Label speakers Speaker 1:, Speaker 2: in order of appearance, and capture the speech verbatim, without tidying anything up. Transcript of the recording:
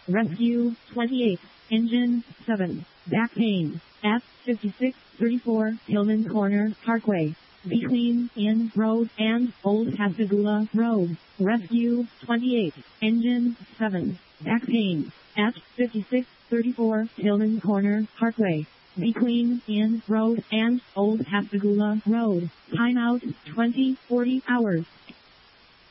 Speaker 1: Rescue twenty-eight, Engine seven, back pain, at fifty-six thirty-four Hillman Corner Parkway, between Inn Road and Old Pascagoula Road. Rescue twenty-eight, Engine seven, back pain, at fifty-six thirty-four Hillman Corner Parkway, between Inn Road and Old Pascagoula Road. Timeout twenty forty hours.